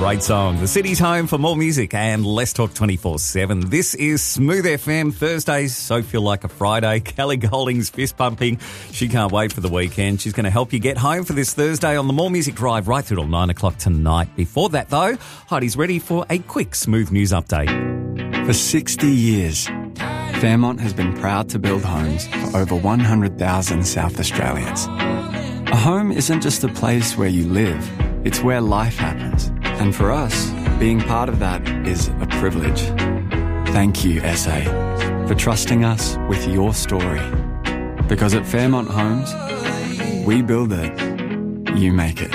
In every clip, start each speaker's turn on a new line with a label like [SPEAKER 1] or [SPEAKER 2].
[SPEAKER 1] Great song. The city's home for more music and Let's Talk 24/7. This is Smooth FM. Thursdays so feel like a Friday. Kelly Golding's fist pumping. She can't wait for the weekend. She's going to help you get home for this Thursday on the More Music Drive right through till 9 o'clock tonight. Before that, though, Heidi's ready for a quick Smooth News update.
[SPEAKER 2] For 60 years, Fairmont has been proud to build homes for over 100,000 South Australians. A home isn't just a place where you live, it's where life happens. And for us, being part of that is a privilege. Thank you, SA, for trusting us with your story. Because at Fairmont Homes, we build it, you make it.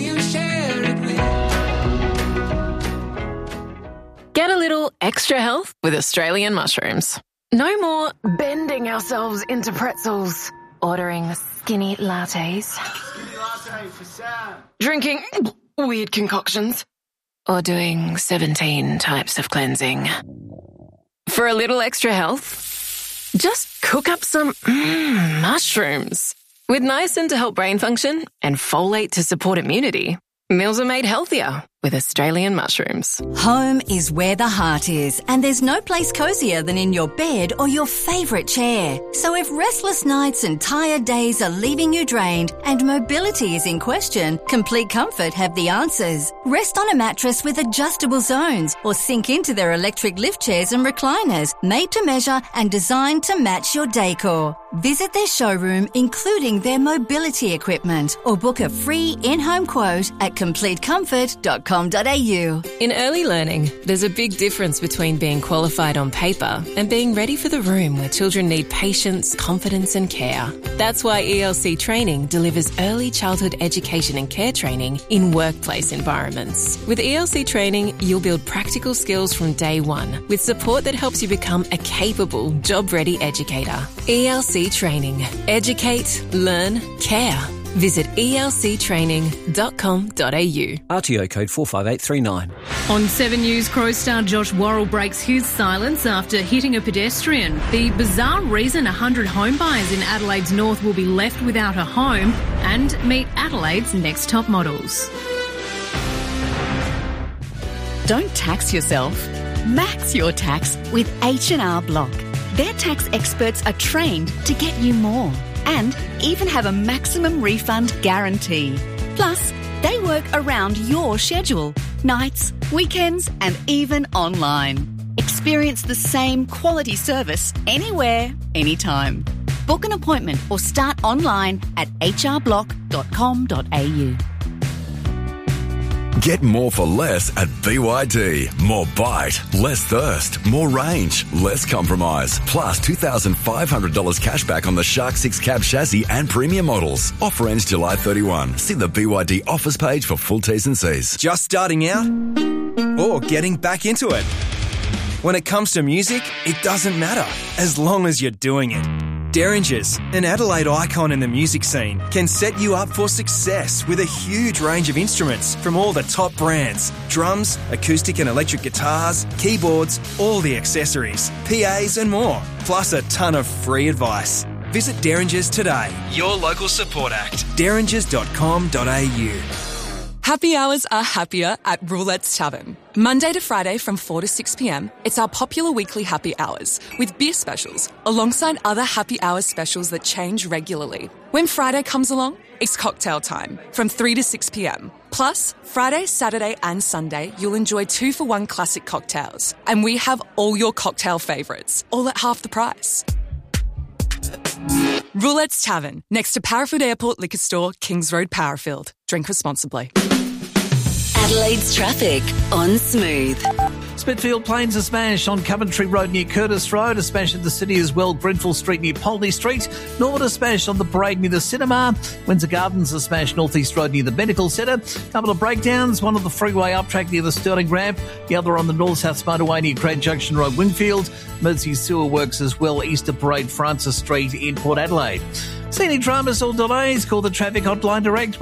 [SPEAKER 3] Get a little extra health with Australian mushrooms. No more bending ourselves into pretzels, ordering skinny lattes, drinking weird concoctions, or doing 17 types of cleansing. For a little extra health, just cook up some mushrooms. With niacin to help brain function and folate to support immunity, meals are made healthier with Australian mushrooms.
[SPEAKER 4] Home is where the heart is, and there's no place cosier than in your bed or your favourite chair. So if restless nights and tired days are leaving you drained and mobility is in question, Complete Comfort have the answers. Rest on a mattress with adjustable zones or sink into their electric lift chairs and recliners, made to measure and designed to match your decor. Visit their showroom, including their mobility equipment, or book a free in-home quote at completecomfort.com.
[SPEAKER 3] In early learning, there's a big difference between being qualified on paper and being ready for the room where children need patience, confidence and care. That's why ELC Training delivers early childhood education and care training in workplace environments. With ELC Training, you'll build practical skills from day one with support that helps you become a capable, job-ready educator. ELC Training. Educate, learn, care. Visit elctraining.com.au.
[SPEAKER 5] RTO code 45839.
[SPEAKER 6] On 7 News, Crow star Josh Worrell breaks his silence after hitting a pedestrian. The bizarre reason 100 home buyers in Adelaide's north will be left without a home, and meet Adelaide's next top models.
[SPEAKER 7] Don't tax yourself. Max your tax with H&R Block. Their tax experts are trained to get you more and even have a maximum refund guarantee. Plus, they work around your schedule, nights, weekends and even online. Experience the same quality service anywhere, anytime. Book an appointment or start online at hrblock.com.au.
[SPEAKER 8] Get more for less at BYD. More bite, less thirst, more range, less compromise. Plus $2,500 cash back on the Shark 6 cab chassis and premium models. Offer ends July 31. See the BYD offers page for full T's and C's.
[SPEAKER 9] Just starting out or getting back into it? When it comes to music, it doesn't matter as long as you're doing it. Derringers, an Adelaide icon in the music scene, can set you up for success with a huge range of instruments from all the top brands. Drums, acoustic and electric guitars, keyboards, all the accessories, PAs and more, plus a ton of free advice. Visit Derringers today, your local support act, derringers.com.au.
[SPEAKER 10] Happy hours are happier at Roulette's Tavern. Monday to Friday from 4 to 6 p.m, it's our popular weekly happy hours with beer specials alongside other happy hours specials that change regularly. When Friday comes along, it's cocktail time from 3 to 6 p.m. Plus, Friday, Saturday and Sunday, you'll enjoy 2-for-1 classic cocktails. And we have all your cocktail favourites, all at half the price. Roulette's Tavern, next to Parafield Airport Liquor Store, Kings Road, Parafield. Drink responsibly.
[SPEAKER 4] Adelaide's traffic on Smooth.
[SPEAKER 11] Spitfield planes are smashed on Coventry Road near Curtis Road, a smash in the city as well, Grenfell Street near Polney Street, Norwood a smash on the parade near the cinema, Windsor Gardens a smash North East Road near the Medical Centre, couple of breakdowns, one on the freeway up track near the Stirling Ramp, the other on the North-South Motorway near Grand Junction Road, Wingfield, Mersey Sewer Works as well, Easter Parade, Francis Street in Port Adelaide. Scenic dramas or delays, call the traffic hotline direct